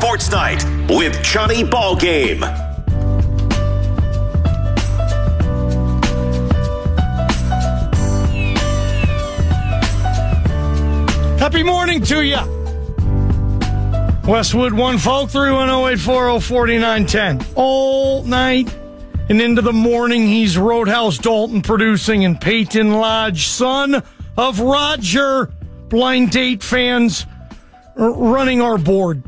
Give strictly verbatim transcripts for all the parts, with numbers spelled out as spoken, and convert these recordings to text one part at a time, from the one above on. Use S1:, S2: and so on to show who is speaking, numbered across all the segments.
S1: Sports Night with Johnny Ballgame.
S2: Happy morning to you. Westwood one folk three one zero eight four zero four nine one zero. All night and into the morning, he's Roadhouse Dalton producing, and Peyton Lodge, son of Roger, blind date fans, running our board.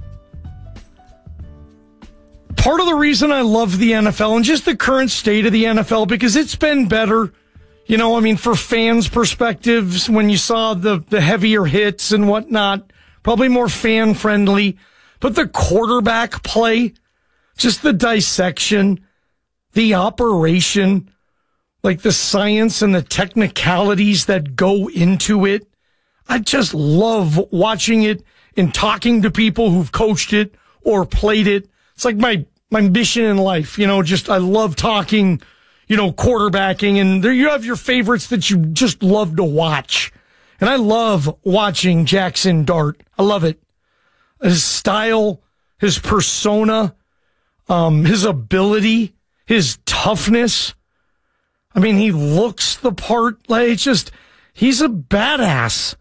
S2: Part of the reason I love the N F L and just the current state of the N F L, because it's been better. You know, I mean, for fans' perspectives, when you saw the, the heavier hits and whatnot, probably more fan-friendly. But the quarterback play, just the dissection, the operation, like the science and the technicalities that go into it, I just love watching it and talking to people who've coached it or played it. It's like my, my mission in life, you know, just I love talking, you know, quarterbacking, and there you have your favorites that you just love to watch. And I love watching Jackson Dart. I love it. His style, his persona, um, his ability, his toughness. I mean, he looks the part. Like, it's just, he's a badass.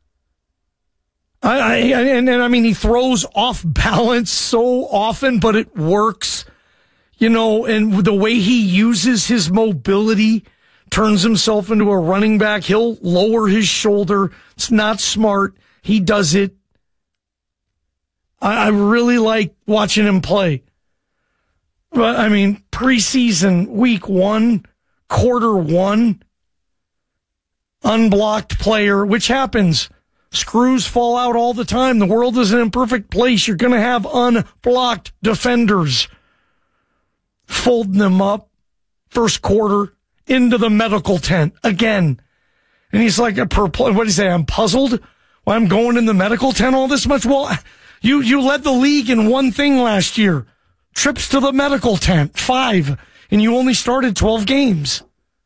S2: I, I and, and I mean, he throws off balance so often, but it works. You know, and the way he uses his mobility, turns himself into a running back. He'll lower his shoulder. It's not smart. He does it. I, I really like watching him play. But, I mean, preseason, week one, quarter one, unblocked player, which happens. Screws fall out all the time. The world is an imperfect place. You're going to have unblocked defenders. Folding them up, first quarter, into the medical tent again. And he's like, a perpl- what do you say? I'm puzzled why I'm going in the medical tent all this much. Well, you, you led the league in one thing last year. Trips to the medical tent, five, and you only started twelve games.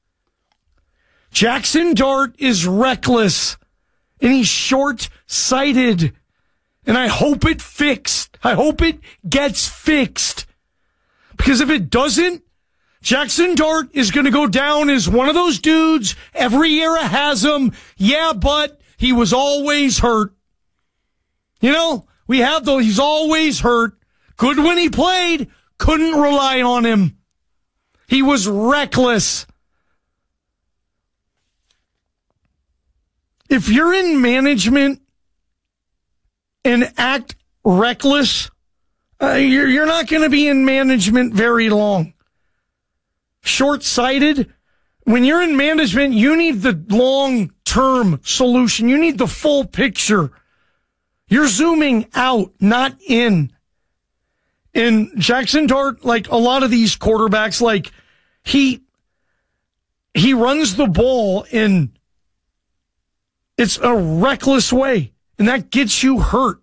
S2: Jackson Dart is reckless, and he's short-sighted, and I hope it fixed. I hope it gets fixed. Because if it doesn't, Jackson Dart is going to go down as one of those dudes. Every era has him. Yeah, but he was always hurt. You know, we have though, he's always hurt. Good when he played, couldn't rely on him. He was reckless. If you're in management and act reckless, Uh, you're, you're not going to be in management very long. Short-sighted. When you're in management, you need the long-term solution. You need the full picture. You're zooming out, not in. And Jackson Dart, like a lot of these quarterbacks, like he, he runs the ball in, it's a reckless way, and that gets you hurt.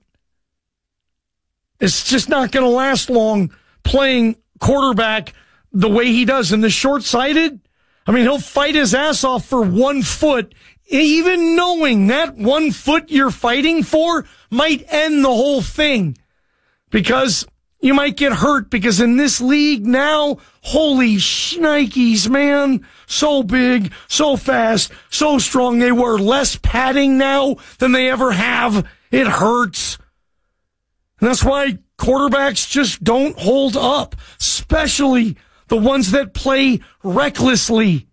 S2: It's just not going to last long playing quarterback the way he does. And the short-sighted, I mean, he'll fight his ass off for one foot, even knowing that one foot you're fighting for might end the whole thing. Because you might get hurt, because in this league now, holy shnikes, man, so big, so fast, so strong. They wear less padding now than they ever have. It hurts. And that's why quarterbacks just don't hold up, especially the ones that play recklessly.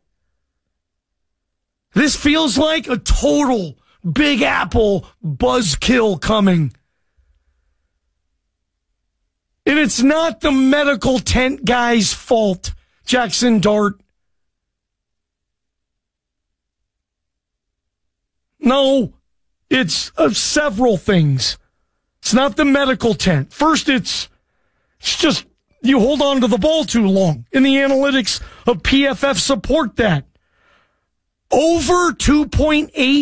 S2: This feels like a total Big Apple buzzkill coming. And it's not the medical tent guy's fault, Jackson Dart. No, it's uh, several things. It's not the medical tent. First, it's, it's just you hold on to the ball too long. And the analytics of P F F support that. Over two point eight